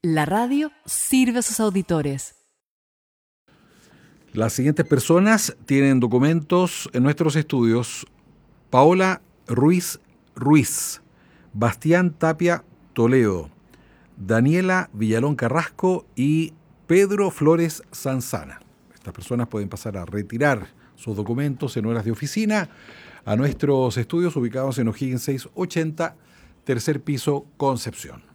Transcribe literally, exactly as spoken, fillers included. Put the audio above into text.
La radio sirve a sus auditores. Las siguientes personas tienen documentos en nuestros estudios: Paola Ruiz Ruiz, Bastián Tapia Toledo, Daniela Villalón Carrasco y Pedro Flores Sanzana. Estas personas pueden pasar a retirar sus documentos en horas de oficina a nuestros estudios ubicados en O'Higgins seiscientos ochenta, tercer piso, Concepción.